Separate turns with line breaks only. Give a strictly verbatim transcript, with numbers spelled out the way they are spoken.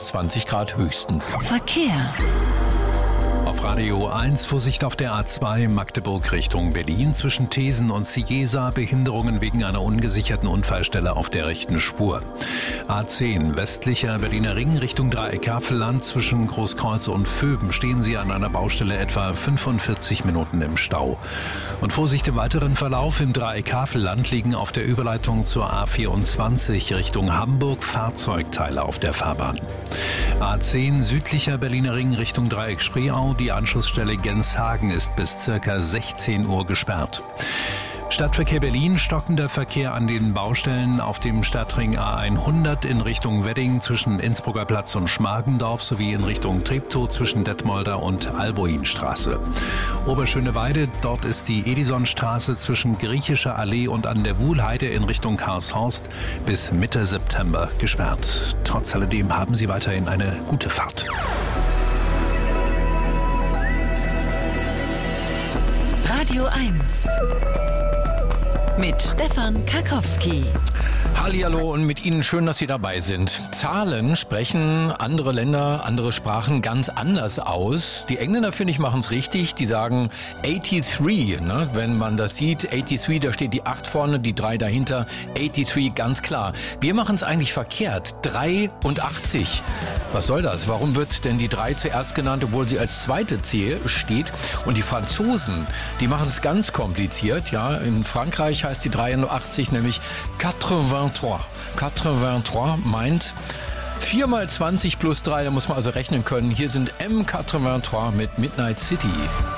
bis zwanzig Grad höchstens.
Verkehr.
Auf Radio eins Vorsicht auf der A zwei Magdeburg Richtung Berlin. Zwischen Thesen und Sigesa Behinderungen wegen einer ungesicherten Unfallstelle auf der rechten Spur. A zehn westlicher Berliner Ring Richtung Dreieck Havelland. Zwischen Großkreuz und Vöben stehen Sie an einer Baustelle etwa fünfundvierzig Minuten im Stau. Und Vorsicht im weiteren Verlauf. Im Dreieck Havelland liegen auf der Überleitung zur A vierundzwanzig Richtung Hamburg Fahrzeugteile auf der Fahrbahn. A zehn südlicher Berliner Ring Richtung Dreieck Spreeau. Die Anschlussstelle Genshagen ist bis circa sechzehn Uhr gesperrt. Stadtverkehr Berlin, stockender Verkehr an den Baustellen auf dem Stadtring A hundert in Richtung Wedding zwischen Innsbrucker Platz und Schmargendorf sowie in Richtung Treptow zwischen Detmolder und Albuinstraße. Oberschöneweide, dort ist die Edisonstraße zwischen Griechischer Allee und an der Wuhlheide in Richtung Karlshorst bis Mitte September gesperrt. Trotz alledem haben Sie weiterhin eine gute Fahrt.
Radio eins mit Stefan Karkowski.
Hallihallo und mit Ihnen schön, dass Sie dabei sind. Zahlen sprechen andere Länder, andere Sprachen ganz anders aus. Die Engländer, finde ich, machen es richtig. Die sagen dreiundachtzig, ne? Wenn man das sieht. dreiundachtzig, da steht die acht vorne, die drei dahinter. dreiundachtzig, ganz klar. Wir machen es eigentlich verkehrt. dreiundachtzig. Was soll das? Warum wird denn die drei zuerst genannt, obwohl sie als zweite Zehe steht? Und die Franzosen, die machen es ganz kompliziert. Ja, in Frankreich heißt die dreiundachtzig nämlich achtzig. achtzig meint vier mal zwanzig plus drei, da muss man also rechnen können. Hier sind M achtzig mit Midnight City.